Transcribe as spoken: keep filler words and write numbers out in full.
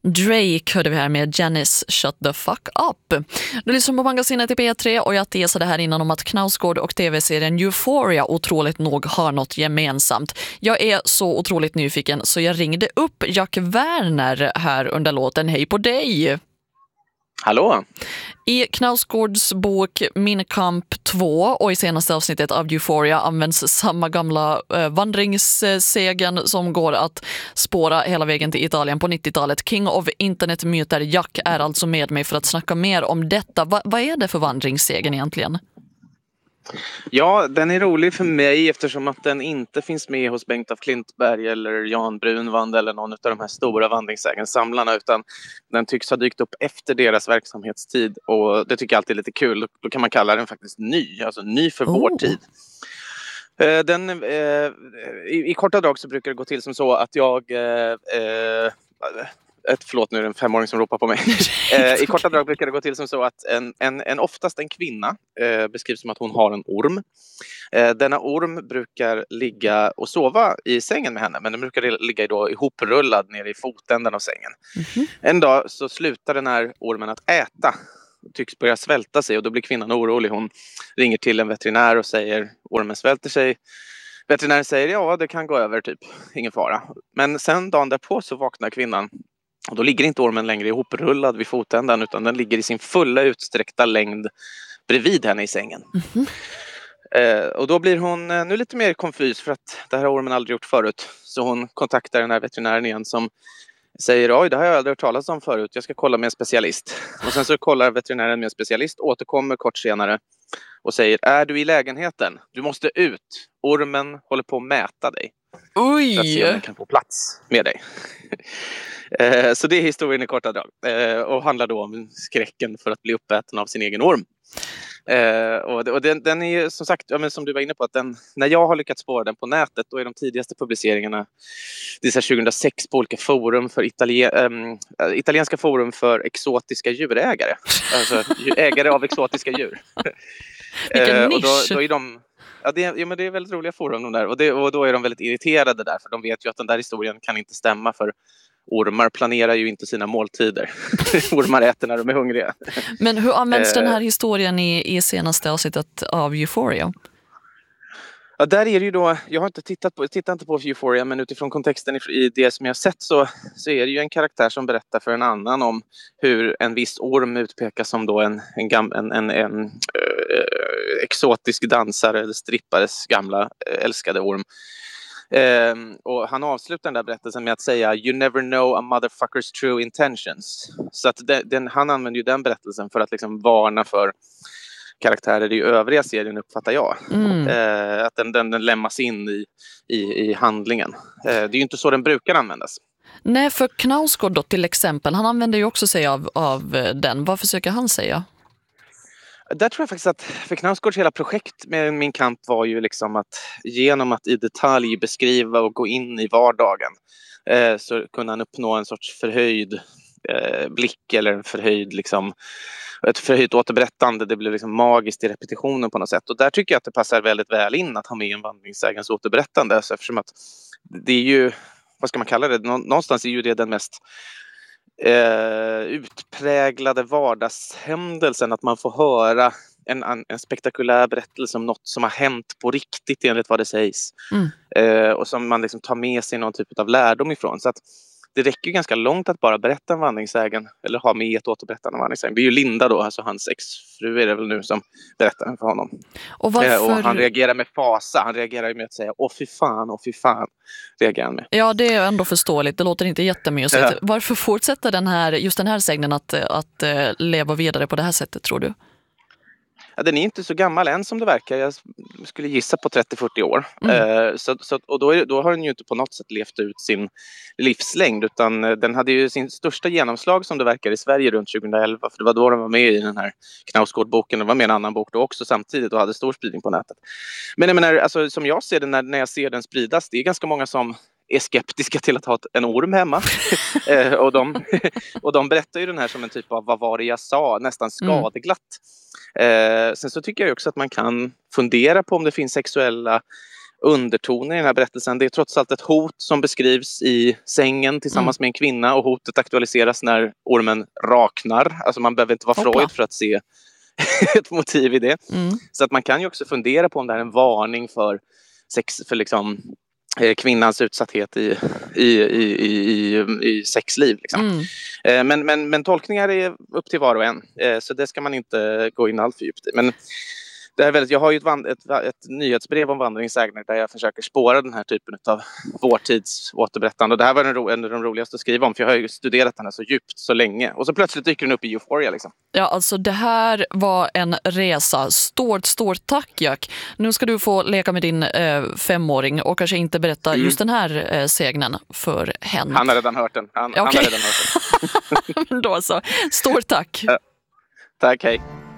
Drake hörde vi här med Janice Shut the fuck up. Du lyssnar på Magasinet i P tre och jag teasade här innan om att Knausgård och tv-serien Euphoria otroligt nog har något gemensamt. Jag är så otroligt nyfiken så jag ringde upp Jack Werner här under låten Hej på dig! Hallå! I Knausgårds bok Min kamp två och i senaste avsnittet av Euphoria används samma gamla eh, vandringssegen som går att spåra hela vägen till Italien på nittiotalet. King of internetmyter Jack är alltså med mig för att snacka mer om detta. Va- vad är det för vandringssegen egentligen? Ja, den är rolig för mig eftersom att den inte finns med hos Bengt af Klintberg eller Jan Brunvand eller någon av de här stora vandringssägensamlarna, utan den tycks ha dykt upp efter deras verksamhetstid och det tycker jag alltid är lite kul. Då kan man kalla den faktiskt ny, alltså ny för Oh. vår tid. Den, eh, i, I korta drag så brukar det gå till som så att jag... Eh, eh, Ett, förlåt, nu är det en femåring som ropar på mig. Eh, I korta drag brukar det gå till som så att en, en, en oftast en kvinna eh, beskrivs som att hon har en orm. Eh, denna orm brukar ligga och sova i sängen med henne, men den brukar ligga då ihoprullad nere i fotändan av sängen. Mm-hmm. En dag så slutar den här ormen att äta och tycks börja svälta sig och då blir kvinnan orolig. Hon ringer till en veterinär och säger ormen svälter sig. Veterinären säger ja, det kan gå över, typ, ingen fara. Men sen dagen därpå så vaknar kvinnan och då ligger inte ormen längre ihoprullad vid fotändan utan den ligger i sin fulla utsträckta längd bredvid henne i sängen. Mm-hmm. Eh, och då blir hon eh, nu lite mer konfys för att det här har ormen aldrig gjort förut. Så hon kontaktar den här veterinären igen som säger oj, det har jag aldrig hört talas om förut, jag ska kolla med en specialist. Och sen så kollar veterinären med en specialist, återkommer kort senare och säger är du i lägenheten? Du måste ut. Ormen håller på att mäta dig. Oj! För att se om den kan få plats med dig. eh, så det är historien i korta drag. Eh, och handlar då om skräcken för att bli uppäten av sin egen orm. Eh, och och den, den är som sagt, ja, men som du var inne på, att den, när jag har lyckats spåra den på nätet, då är de tidigaste publiceringarna det är så tjugohundrasex på olika forum för italien, äh, italienska forum för exotiska djurägare. Alltså ägare av exotiska djur. Vilken eh, nisch! Och då, då är de, ja, det, ja, men det är väldigt roliga forum de där. Och, det, och då är de väldigt irriterade där, för de vet ju att den där historien kan inte stämma, för ormar planerar ju inte sina måltider. Ormar äter när de är hungriga. Men hur används den här historien i, i senaste avsnittet av Euphoria? Ja, där är det ju då, jag har inte tittat på, tittat inte på Euphoria, men utifrån kontexten i det som jag har sett så, så är det ju en karaktär som berättar för en annan om hur en viss orm utpekas som då en, en, gam, en, en, en äh, exotisk dansare eller strippares gamla äh, älskade orm. Um, och han avslutar den där berättelsen med att säga you never know a motherfucker's true intentions. Så att den, den, han använder ju den berättelsen för att liksom varna för karaktärer i övriga serien, uppfattar jag. Mm. Uh, att den, den, den lämnas in i, i, i handlingen. Uh, det är ju inte så den brukar användas. Nej, för Knausgård då till exempel, han använder ju också sig av, av den. Vad försöker han säga? Där tror jag faktiskt att för Knausgårds hela projekt med Min kamp var ju liksom att genom att i detalj beskriva och gå in i vardagen eh, så kunde han uppnå en sorts förhöjd eh, blick eller en förhöjd liksom, ett förhöjt återberättande. Det blev liksom magiskt i repetitionen på något sätt. Och där tycker jag att det passar väldigt väl in att ha med en vandringssägens återberättande, så eftersom att det är ju, vad ska man kalla det, någonstans är ju det den mest Uh, utpräglade vardagshändelsen, att man får höra en, en spektakulär berättelse om något som har hänt på riktigt enligt vad det sägs. Mm. Uh, och som man liksom tar med sig någon typ av lärdom ifrån. Så att det räcker ju ganska långt att bara berätta en vandringssägen eller ha med ett återberättande vandringssägen. Det är ju Linda då, alltså hans exfru är det väl nu, som berättar för honom. Och, varför... uh, och han reagerar med fasa. Han reagerar med att säga åh fy fan, åh fy fan. Reagerar han med. Ja, det är ändå förståeligt. Det låter inte jättemysigt. Ja. Varför fortsätter den här, just den här sägnen att, att uh, leva vidare på det här sättet, tror du? Ja, den är inte så gammal än som det verkar. Jag skulle gissa på trettio till fyrtio år. Mm. Uh, så, så, och då, är, då har den ju inte på något sätt levt ut sin livslängd, utan den hade ju sin största genomslag som det verkar i Sverige runt tjugoelva, för det var då den var med i den här Knausgård-boken. Det var med en annan bok då också samtidigt och hade stor spridning på nätet. Men jag menar, alltså, som jag ser det när, när jag ser den spridas, det är ganska många som är skeptiska till att ha en orm hemma. uh, och, de, och de berättar ju den här som en typ av vad var det jag sa, nästan skadeglatt. Mm. Eh, sen så tycker jag också att man kan fundera på om det finns sexuella undertoner i den här berättelsen. Det är trots allt ett hot som beskrivs i sängen tillsammans mm. med en kvinna, och hotet aktualiseras när ormen raknar. Alltså man behöver inte vara Hoppa. Freud för att se ett motiv i det. Mm. Så att man kan ju också fundera på om det är en varning för sex, för liksom eh, kvinnans utsatthet i, i, i, i, i sexliv. Liksom. Mm. Eh, men, men, men tolkningar är upp till var och en. Eh, så det ska man inte gå in allt för djupt i. Men det är väldigt, jag har ju ett, vand, ett, ett nyhetsbrev om vandringssägner där jag försöker spåra den här typen av vår tids återberättande. Och det här var en, ro, en av de roligaste att skriva om, för jag har ju studerat den här så djupt så länge. Och så plötsligt dyker den upp i Euphoria. Liksom. Ja, alltså det här var en resa. Stort, stort tack, Jack. Nu ska du få leka med din eh, femåring och kanske inte berätta mm. just den här eh, sägnen för henne. Han har redan hört den. Han, okay. han har redan hört den. Men då så. Stort tack. Ja. Tack, hej.